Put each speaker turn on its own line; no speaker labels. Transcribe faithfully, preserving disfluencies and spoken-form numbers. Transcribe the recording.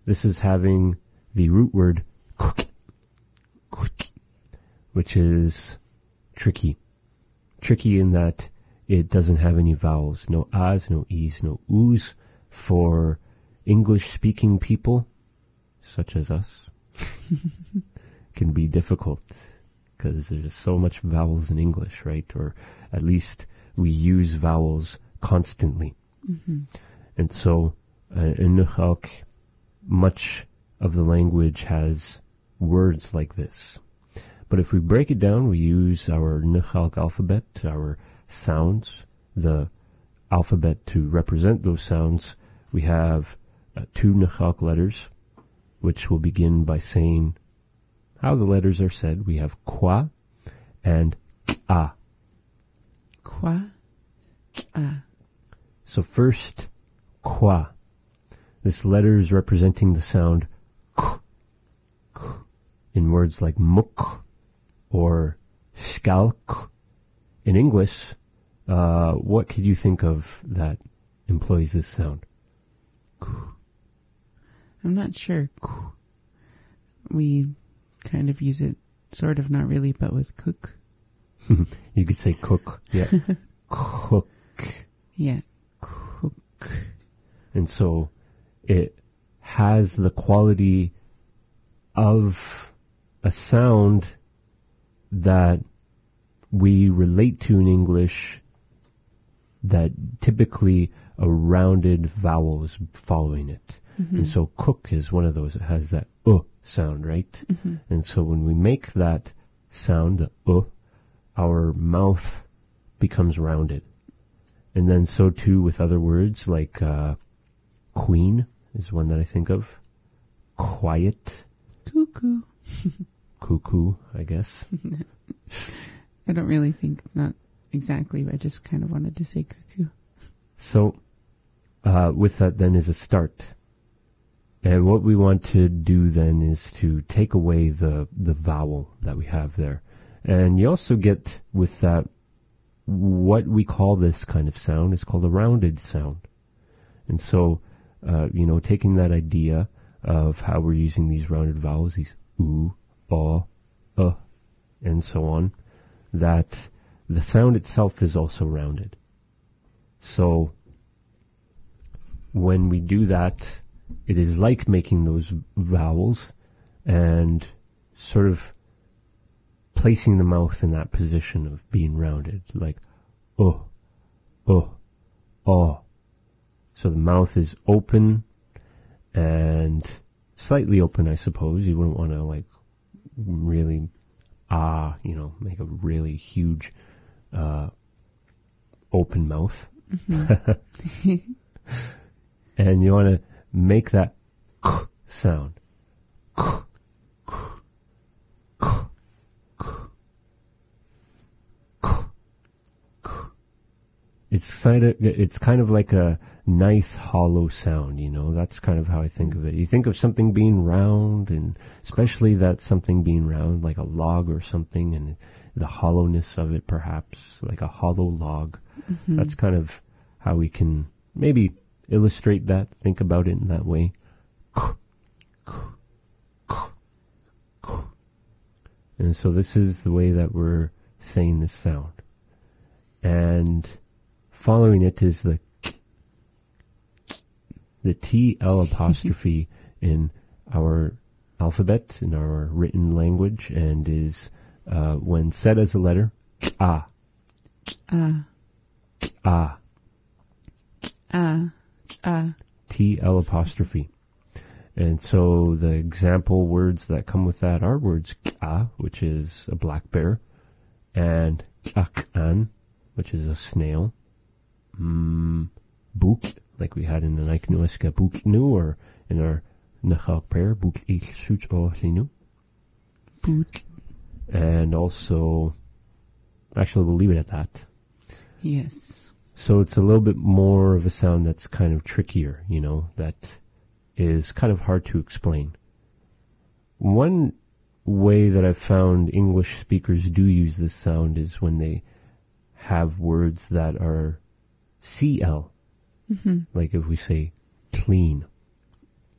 this is having the root word which is tricky. Tricky in that it doesn't have any vowels. No ahs, no e's, no oo's. For English-speaking people, such as us, can be difficult because there's so much vowels in English, right? Or at least we use vowels constantly. Mm-hmm. And so uh, in Nukhalk, much of the language has words like this. But if we break it down, we use our Nukhalk alphabet, our sounds, the alphabet to represent those sounds. We have uh, two Nukhalk letters, which will begin by saying how the letters are said. We have kwa and a.
Kwa, a.
So first, kwa. This letter is representing the sound k, k, in words like muk or skalk. In English, uh, what could you think of that employs this sound?
I'm not sure. We kind of use it, sort of, not really, but with cook.
You could say cook. Yeah. Cook.
Yeah. Cook.
And so it has the quality of a sound that we relate to in English, that typically a rounded vowel is following it. Mm-hmm. And so cook is one of those. It has that uh sound, right? Mm-hmm. And so when we make that sound, the uh, our mouth becomes rounded. And then so too with other words like uh, queen is one that I think of. Quiet.
Cuckoo.
Cuckoo, I guess.
I don't really think, not exactly, but I just kind of wanted to say cuckoo.
So uh, with that then is a start. And what we want to do then is to take away the, the vowel that we have there. And you also get with that, what we call this kind of sound is called a rounded sound. And so, uh, you know, taking that idea of how we're using these rounded vowels, these oo, ah, uh, and so on, that the sound itself is also rounded. So when we do that, it is like making those vowels and sort of placing the mouth in that position of being rounded, like oh, oh, oh. So the mouth is open and slightly open, I suppose. You wouldn't want to like really ah, you know, make a really huge uh, open mouth. Mm-hmm. And you want to make that k sound. K, k, k, k, k, k. It's kind of, it's kind of like a nice hollow sound, you know. That's kind of how I think of it. You think of something being round, and especially that something being round, like a log or something, and the hollowness of it, perhaps, like a hollow log. Mm-hmm. That's kind of how we can maybe illustrate that, think about it in that way. And so this is the way that we're saying this sound. And following it is the the T L apostrophe in our alphabet, in our written language, and is, uh, when said as a letter, ah.
Ah.
Ah.
Ah. Ah.
T L apostrophe. And so the example words that come with that are words ah, which is a black bear, and ak'an, which is a snail, mm, buk, like we had in the Naiknueska buknu, or in our Nukhalk prayer, buk ik sut o sinu.
Boot.
And also, actually we'll leave it at that.
Yes.
So it's a little bit more of a sound that's kind of trickier, you know, that is kind of hard to explain. One way that I've found English speakers do use this sound is when they have words that are C L. Mm-hmm. Like if we say clean.